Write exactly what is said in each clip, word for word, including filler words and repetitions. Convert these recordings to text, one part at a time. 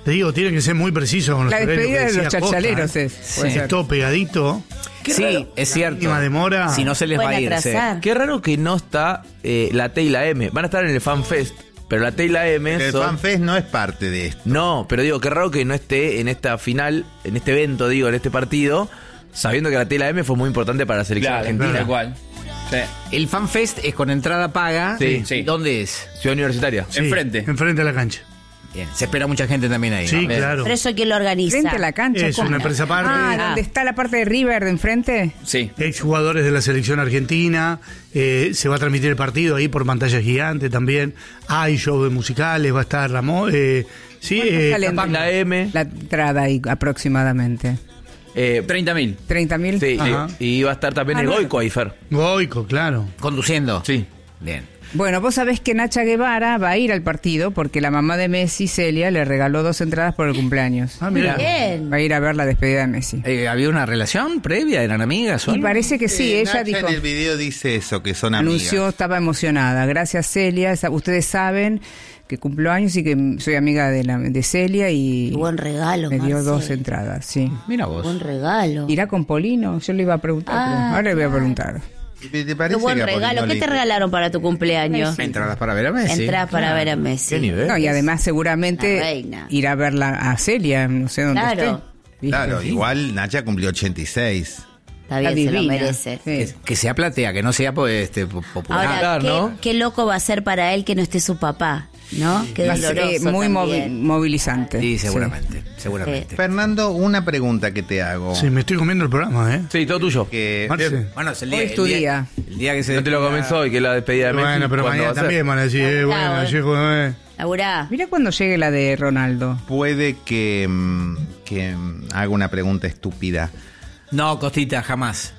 Te digo, tiene que ser muy preciso con los La horarios despedida que de los decía Costa, chachaleros ¿eh? es. Sí. Puede ser. Todo pegadito. Sí, es cierto. Mínima demora. Si no se les va a Pueden ir. sí. atrasar. Qué raro que no está eh, la T y la M. Van a estar en el FanFest, pero la T y la M El son... FanFest no es parte de esto. No, pero digo, qué raro que no esté en esta final, en este evento, digo, en este partido, sabiendo que la T y la M fue muy importante para la selección Claro, argentina. tal cual. Sí. El FanFest es con entrada paga. Sí. Sí. ¿Dónde es? Ciudad Universitaria. Sí, Enfrente. Enfrente a la cancha. Bien, se espera mucha gente también ahí. Sí, ¿no? claro. Pero eso quién lo organiza. Frente a la cancha. Es ¿cómo? una empresa aparte. Ah, Ah. ¿dónde está la parte de River de enfrente? Sí. Exjugadores de la selección argentina. Eh, se va a transmitir el partido ahí por pantalla gigante también. Hay shows musicales, va a estar Ramón. Eh, sí, ¿Cuánto eh, sale capaz- La M. la entrada ahí aproximadamente? Eh, treinta mil. ¿treinta mil? sí, Ajá. y, y va a estar también Ah, el no. Goico ahí, Fer. Goico, claro. ¿Conduciendo? Sí. Bien. Bueno, vos sabés que Nacha Guevara va a ir al partido porque la mamá de Messi, Celia, le regaló dos entradas por el cumpleaños. Ah, mira. Bien. Va a ir a ver la despedida de Messi. Eh, ¿Había una relación previa? ¿Eran amigas o Y algo? parece que sí, Eh, ella Nacha dijo, en el video dice eso, que son amigas. anunció, estaba emocionada. Gracias, Celia. Sa- Ustedes saben que cumplo años y que soy amiga de, la, de Celia y Qué buen regalo, me dio Marce. dos entradas, sí. Mira vos. Buen regalo. ¿Irá con Polino? Yo le iba a preguntar, Ah, pero ahora le voy a preguntar. ¿Te Qué parece buen que a regalo. Polino ¿Qué le- te regalaron para tu cumpleaños? Entradas para ver a Messi. Entradas para ver a Messi. ¿Qué nivel? No, y además La seguramente reina. irá a verla a Celia, no sé dónde Claro. esté. ¿Viste? Claro, Sí. igual Nacha cumplió ochenta y seis. Está bien, Está se lo divina. merece. Sí. Que, que sea platea, que no sea pues, este, po- popular. Ahora, claro, qué, ¿no? qué loco va a ser para él que no esté su papá, ¿no? Qué Va a ser, doloroso eh, muy movi- también. movilizante. Sí, seguramente. Seguramente. Fernando, una pregunta que te hago. Sí, me estoy comiendo el programa, ¿eh? Sí, todo tuyo. Que Marce. Bueno, es el Hoy día, es tu el día, día. el día que se No te lo despida- comenzó y que la despedida de Messi. Bueno, pero ¿cuándo mañana va a ser? también van a decir, eh, bueno, Claro. llegó, eh. Laburá. Mira cuando llegue la de Ronaldo. puede que, mm, que mm, haga una pregunta estúpida. No, Costita, jamás.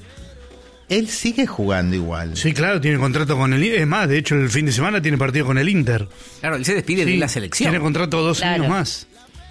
Él sigue jugando igual. Sí, claro, tiene contrato con el Inter. Es más, de hecho, el fin de semana tiene partido con el Inter. Claro, él se despide de Sí, la selección. Tiene contrato dos Claro. años más.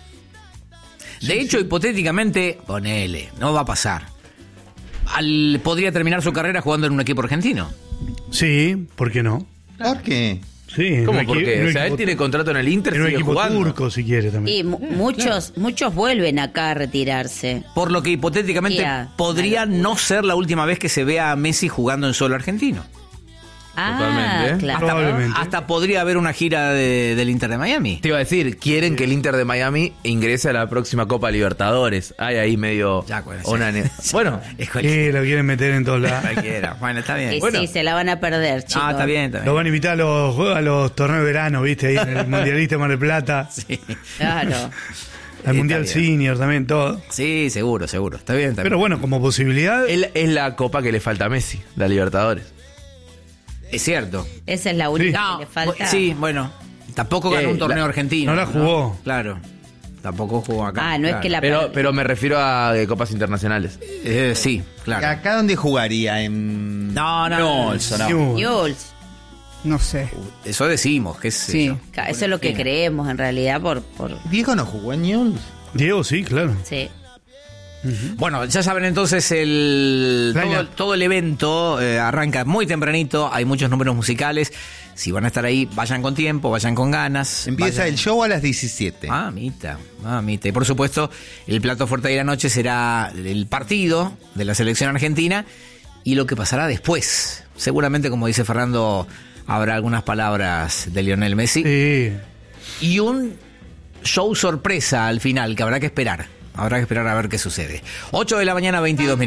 De hecho, hipotéticamente, ponele, no va a pasar. Al, podría terminar su carrera jugando en un equipo argentino. Sí, ¿por qué no? ¿Por qué? Sí, en ¿Cómo un por equi- qué? en un O sea, él equipo- tiene contrato en el Inter, en un sigue equipo jugando. turco, si quiere también. Y mu- muchos, muchos vuelven acá a retirarse. Por lo que hipotéticamente Ya, podría una no ser la última vez que se vea a Messi jugando en suelo argentino. Ah, Totalmente. claro. Hasta, Probablemente. hasta podría haber una gira de- del Inter de Miami. Te iba a decir, quieren que el Inter de Miami ingrese a la próxima Copa Libertadores. Hay ahí medio... Ya, bueno, una ne- bueno, Es cualquiera. Sí, lo quieren meter en todos lados. cualquiera. Bueno, está bien. Y Bueno. sí, se la van a perder, chicos. Ah, está bien, está bien. Lo van a invitar a los, a los torneos de verano, ¿viste? Ahí en el Mundialista de Mar del Plata. Sí. Claro. Al Mundial Está bien. Senior también, todo. Sí, seguro, seguro. Está bien, está bien. Pero bueno, como posibilidad. él- es la Copa que le falta a Messi, la Libertadores. Es cierto. Esa es la única No, que le falta. sí, bueno. Tampoco ganó Eh, un torneo la- argentino. no la jugó. Claro. Tampoco jugó acá. Ah, no es claro. que la Pero, per- pero me refiero a eh, copas internacionales. Eh, sí, claro. ¿Acá dónde jugaría? En... No, no, no. Eso, no. New- Jules. No sé. Eso decimos, qué sé Sí. yo. Ca- Eso es lo que creemos en realidad por, por Diego no jugó en Newell's. Diego, sí, claro. sí. Bueno, ya saben entonces el todo, Line-up. todo el evento eh, arranca muy tempranito, hay muchos números musicales. Si van a estar ahí, vayan con tiempo, vayan con ganas. Empieza vayan- el show a las diecisiete. Mamita, mamita. Y por supuesto, el plato fuerte de la noche será el partido de la selección argentina y lo que pasará después. Seguramente, como dice Fernando, habrá algunas palabras de Lionel Messi Sí. y un show sorpresa al final que habrá que esperar. Habrá que esperar a ver qué sucede. ocho de la mañana, veintidós minutos.